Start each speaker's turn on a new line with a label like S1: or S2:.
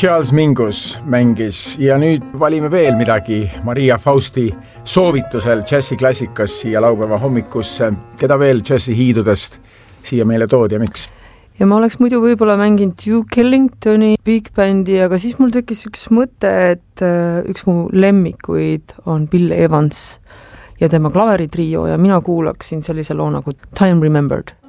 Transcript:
S1: Charles Mingus mängis ja nüüd valime veel midagi Maria Fausti soovitusel džässiklassikas siia laupäeva hommikusse. Keda veel džässi hiidudest siia meile toodi ja miks?
S2: Ja ma oleks muidu võib-olla mänginud Duke Ellingtoni Big Bandi, aga siis mul tekkis üks mõte, et üks mu lemmikuid on Bill Evans ja tema klaveritrio ja mina kuulaksin sellise loo nagu Time Remembered.